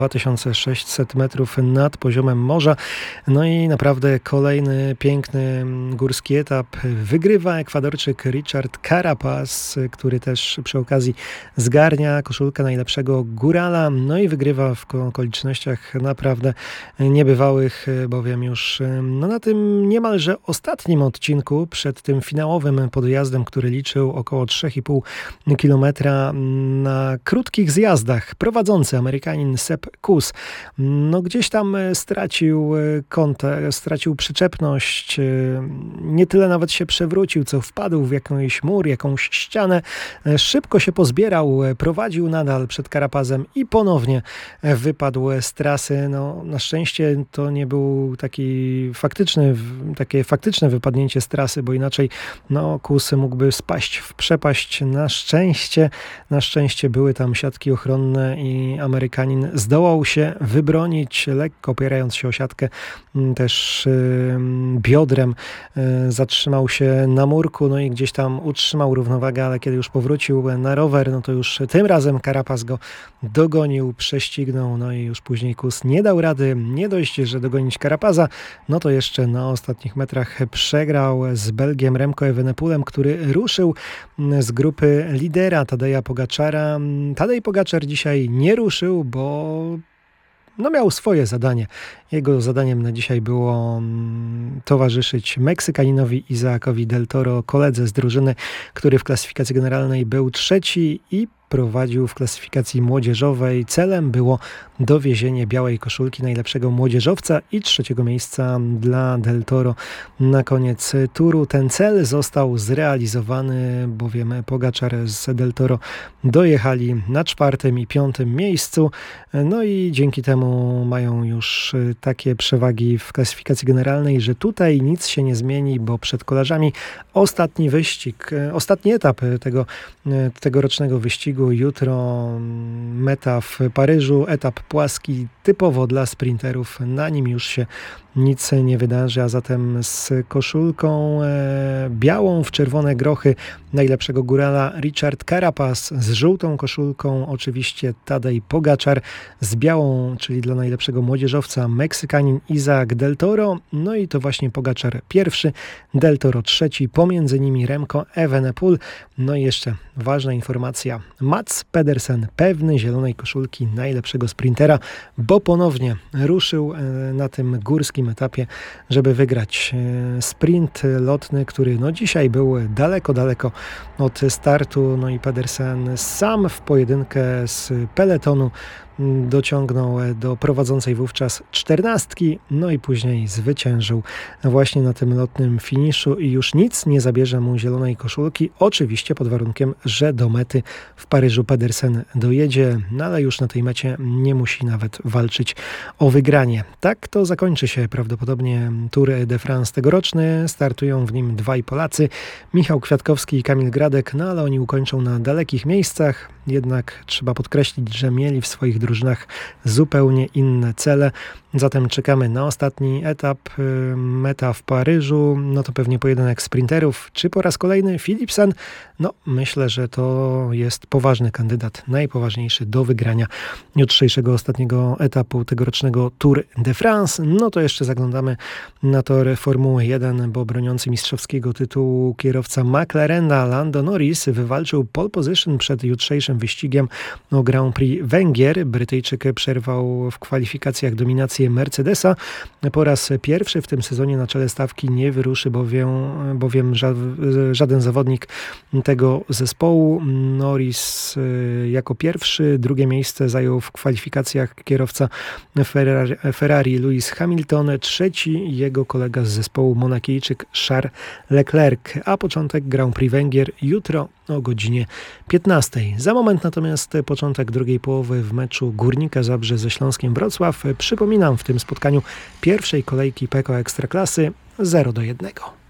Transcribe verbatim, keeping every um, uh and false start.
dwa tysiące sześćset metrów nad poziomem morza. No i naprawdę kolejny piękny górski etap wygrywa Ekwadorczyk Richard Carapaz, który też przy okazji zgarnia koszulkę najlepszego górala. No i wygrywa w okolicznościach naprawdę niebywałych, bowiem już no na tym niemalże ostatnim odcinku przed tym finałowym podjazdem, który liczył około trzy i pół kilometra, na krótkich zjazdach prowadzący Amerykanin Sepp Kuss no gdzieś tam stracił kontakt, stracił przyczepność, nie tyle nawet się przewrócił, co wpadł w jakiś mur, jakąś ścianę, szybko się pozbierał, prowadził nadal przed Carapazem i ponownie wypadł z trasy. No, na szczęście to nie był taki faktyczny, takie faktyczne wypadnięcie z trasy, bo inaczej no, Kuss mógłby spaść w przepaść. Na szczęście, na szczęście były tam siatki ochronne i Amerykanin zdołał się wybronić, lekko opierając się o siatkę, też biodrem zatrzymał się na murku, no i gdzieś tam utrzymał równowagę, ale kiedy już powrócił na rower, no to już tym razem Carapaz go dogonił, prześcignął, no i już później Kuss nie dał rady. Nie dość, że dogonić Carapaza, no to jeszcze na ostatnich metrach przegrał z Belgiem Remco Evenepoelem, który ruszył z grupy lidera Tadeja Pogaczara. Tadej Pogaczar dzisiaj nie ruszył, bo no miał swoje zadanie. Jego zadaniem na dzisiaj było towarzyszyć Meksykaninowi Isaacowi Del Toro, koledze z drużyny, który w klasyfikacji generalnej był trzeci i prowadził w klasyfikacji młodzieżowej. Celem było dowiezienie białej koszulki najlepszego młodzieżowca i trzeciego miejsca dla Del Toro na koniec turu. Ten cel został zrealizowany, bowiem Pogaczar z Del Toro dojechali na czwartym i piątym miejscu. No i dzięki temu mają już takie przewagi w klasyfikacji generalnej, że tutaj nic się nie zmieni, bo przed kolarzami ostatni wyścig, ostatni etap tego tegorocznego wyścigu. Jutro meta w Paryżu, etap płaski typowo dla sprinterów. Na nim już się nic nie wydarzy, a zatem z koszulką e, białą w czerwone grochy najlepszego górala Richard Carapaz, z żółtą koszulką oczywiście Tadej Pogaczar, z białą, czyli dla najlepszego młodzieżowca Meksykanin Isaac Del Toro, no i to właśnie Pogaczar pierwszy, Del Toro trzeci, pomiędzy nimi Remco Evenepoel. No i jeszcze ważna informacja, Mats Pedersen pewny zielonej koszulki najlepszego sprintera, bo ponownie ruszył na tym górskim etapie, żeby wygrać sprint lotny, który no dzisiaj był daleko, daleko od startu. No i Pedersen sam w pojedynkę z peletonu dociągnął do prowadzącej wówczas czternastki, no i później zwyciężył właśnie na tym lotnym finiszu i już nic nie zabierze mu zielonej koszulki, oczywiście pod warunkiem, że do mety w Paryżu Pedersen dojedzie, no ale już na tej mecie nie musi nawet walczyć o wygranie. Tak to zakończy się prawdopodobnie Tour de France tegoroczny, startują w nim dwaj Polacy, Michał Kwiatkowski i Kamil Gradek, no ale oni ukończą na dalekich miejscach, jednak trzeba podkreślić, że mieli w swoich drużynach zupełnie inne cele. Zatem czekamy na ostatni etap, meta w Paryżu, no to pewnie pojedynek sprinterów, czy po raz kolejny Philipsen? No myślę, że to jest poważny kandydat, najpoważniejszy do wygrania jutrzejszego ostatniego etapu tegorocznego Tour de France. No to jeszcze zaglądamy na tor Formuły jeden, bo broniący mistrzowskiego tytułu kierowca McLarena Lando Norris wywalczył pole position przed jutrzejszym wyścigiem o Grand Prix Węgier. Brytyjczyk przerwał w kwalifikacjach dominację Mercedesa. Po raz pierwszy w tym sezonie na czele stawki nie wyruszy bowiem, bowiem żaden zawodnik tego zespołu. Norris jako pierwszy, drugie miejsce zajął w kwalifikacjach kierowca Ferrari, Ferrari Lewis Hamilton, trzeci jego kolega z zespołu Monakijczyk Charles Leclerc, a początek Grand Prix Węgier jutro o godzinie piętnastej. Za moment natomiast początek drugiej połowy w meczu Górnika Zabrze ze Śląskiem Wrocław. Przypominam, w tym spotkaniu pierwszej kolejki P K O Ekstraklasy zero do jednego.